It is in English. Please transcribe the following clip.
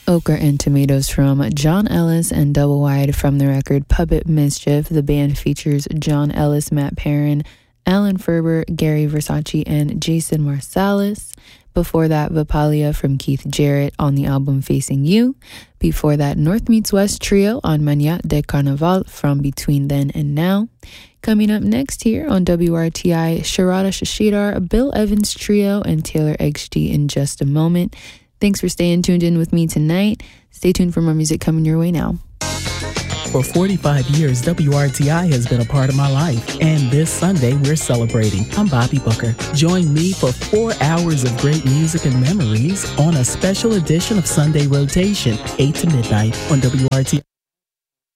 Okra and Tomatoes from John Ellis and Double Wide from the record Puppet Mischief. The band features John Ellis, Matt Perrin, Alan Ferber, Gary Versace, and Jason Marsalis. Before that, Vipalia from Keith Jarrett on the album Facing You. Before that, North Meets West Trio on Mañana de Carnaval from Between Then and Now. Coming up next here on WRTI, Sharada Shashidar, Bill Evans Trio, and Taylor XG in just a moment. Thanks for staying tuned in with me tonight. Stay tuned for more music coming your way now. For 45 years, WRTI has been a part of my life. And this Sunday, we're celebrating. I'm Bobby Booker. Join me for 4 hours of great music and memories on a special edition of Sunday Rotation, 8 to midnight on WRTI.